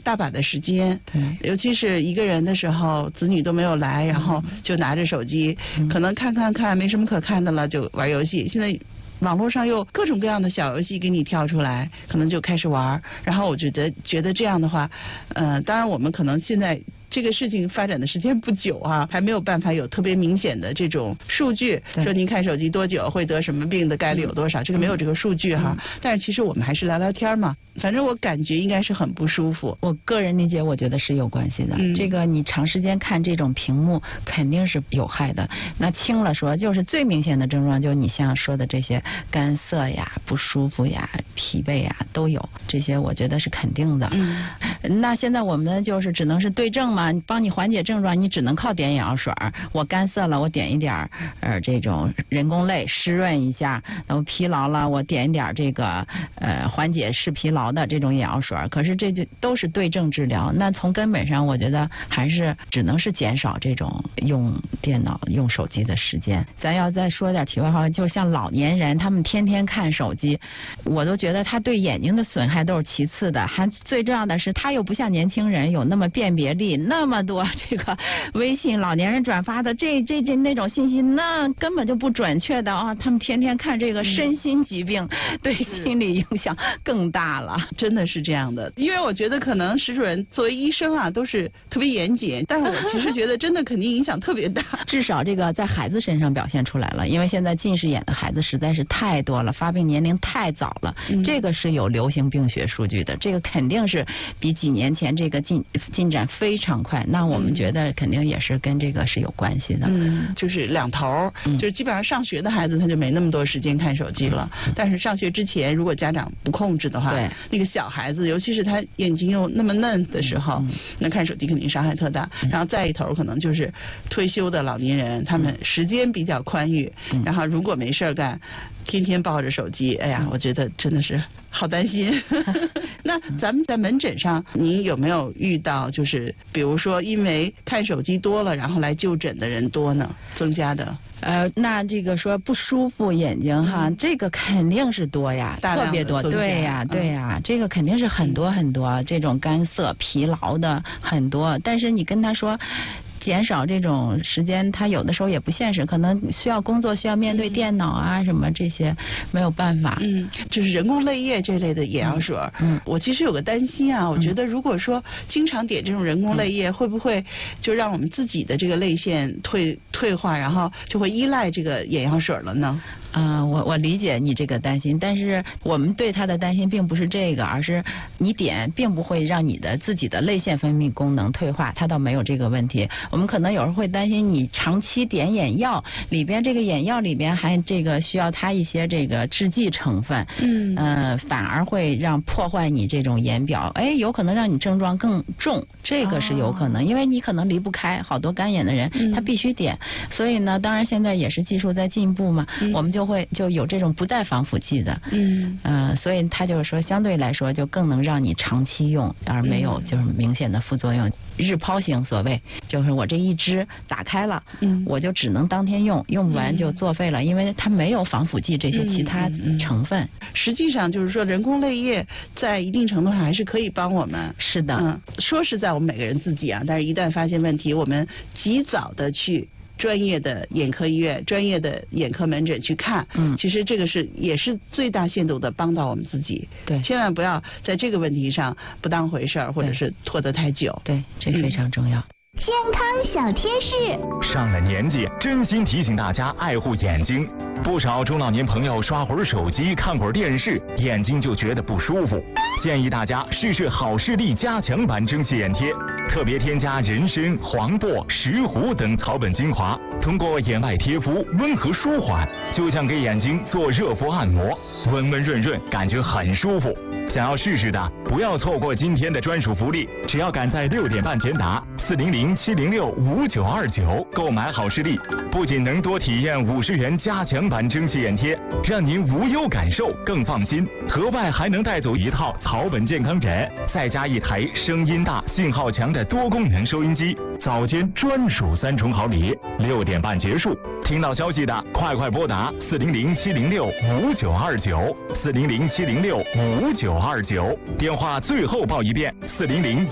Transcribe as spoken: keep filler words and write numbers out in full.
大把的时间，尤其是一个人的时候，子女都没有来，然后就拿着手机，嗯、可能看看看没什么可看的了，就玩游戏。现在网络上又各种各样的小游戏给你跳出来，可能就开始玩。然后我觉得觉得这样的话，呃，当然我们可能现在这个事情发展的时间不久啊，还没有办法有特别明显的这种数据，说您看手机多久会得什么病的概率有多少，这个没有这个数据哈。嗯、但是其实我们还是聊聊天嘛，反正我感觉应该是很不舒服。 我个人理解，我觉得是有关系的。嗯、这个你长时间看这种屏幕肯定是有害的。那轻了说，就是最明显的症状，就是你像说的这些干涩呀、不舒服呀、疲惫呀都有，这些我觉得是肯定的。嗯、那现在我们就是只能是对症嘛。帮你缓解症状，你只能靠点眼药水。我干涩了，我点一点呃这种人工泪湿润一下；那我疲劳了，我点一点这个呃缓解视疲劳的这种眼药水。可是这就都是对症治疗。那从根本上，我觉得还是只能是减少这种用电脑、用手机的时间。咱要再说点题外话，就像老年人，他们天天看手机，我都觉得他对眼睛的损害都是其次的，还最重要的是他又不像年轻人有那么辨别力。那么多这个微信老年人转发的这这这那种信息，那根本就不准确的啊！他们天天看这个身心疾病，嗯、对心理影响更大了， 真的是这样的。因为我觉得可能石主任作为医生啊，都是特别严谨，但是我其实觉得真的肯定影响特别大。 至少这个在孩子身上表现出来了，因为现在近视眼的孩子实在是太多了，发病年龄太早了，嗯、这个是有流行病学数据的，这个肯定是比几年前这个进进展非常快。那我们觉得肯定也是跟这个是有关系的。 嗯，就是两头，嗯、就是基本上上学的孩子他就没那么多时间看手机了，嗯、但是上学之前如果家长不控制的话，对那个小孩子，尤其是他眼睛又那么嫩的时候，嗯、那看手机肯定伤害特大。嗯、然后再一头可能就是退休的老年人，他们时间比较宽裕，嗯、然后如果没事干，天天抱着手机，哎呀，我觉得真的是好担心。那咱们在门诊上，您有没有遇到就是比如说因为看手机多了，然后来就诊的人多呢？增加的？ 呃，那这个说不舒服眼睛哈，嗯、这个肯定是多呀，特别多，对呀，对呀，嗯、这个肯定是很多很多，这种干涩、疲劳的很多。但是你跟他说减少这种时间，他有的时候也不现实，可能需要工作，需要面对电脑啊、嗯、什么这些，没有办法。 嗯，就是人工泪液这类的眼药水。嗯，我其实有个担心啊，我觉得如果说经常点这种人工泪液，嗯、会不会就让我们自己的这个泪腺退退化，然后就会依赖这个眼药水了呢？ 啊、呃，我我理解你这个担心，但是我们对他的担心并不是这个，而是你点并不会让你的自己的泪腺分泌功能退化，它倒没有这个问题。我们可能有时候会担心你长期点眼药，里边这个眼药里边还这个需要它一些这个制剂成分，嗯，呃，反而会让破坏你这种眼表，哎，有可能让你症状更重，这个是有可能，哦、因为你可能离不开，好多干眼的人、嗯、他必须点，所以呢，当然现在也是技术在进步嘛，嗯、我们就会就有这种不带防腐剂的，嗯，呃，所以他就是说相对来说就更能让你长期用，而没有就是明显的副作用。日抛型所谓就是我这一支打开了，嗯，我就只能当天用，用不完就作废了，嗯、因为它没有防腐剂这些其他成分。嗯嗯、 实际上就是说，人工泪液在一定程度上还是可以帮我们。 是的， 嗯，说实在我们每个人自己啊，但是一旦发现问题，我们及早的去专业的眼科医院、专业的眼科门诊去看，嗯，其实这个是也是最大限度的帮到我们自己。 对， 千万不要在这个问题上不当回事儿，或者是拖得太久。 对，这非常重要。 健康小贴士， 上了年纪，真心提醒大家爱护眼睛。不少中老年朋友刷会儿手机、看会儿电视，眼睛就觉得不舒服。建议大家试试好视力加强版蒸汽眼贴，特别添加人参、黄柏、石斛等草本精华，通过眼外贴敷温和舒缓，就像给眼睛做热敷按摩，温温润润，感觉很舒服。想要试试的，不要错过今天的专属福利，只要赶在六点半前打四零零七零六五九二九购买好视力，不仅能多体验五十元加强版蒸汽眼贴，让您无忧感受更放心，额外还能带走一套草本健康枕，再加一台声音大、信号强的多功能收音机，早间专属三重好礼。六点半结束，听到消息的快快拨打四零零七零六五九二九四零零七零六五九二九，电话最后报一遍四零零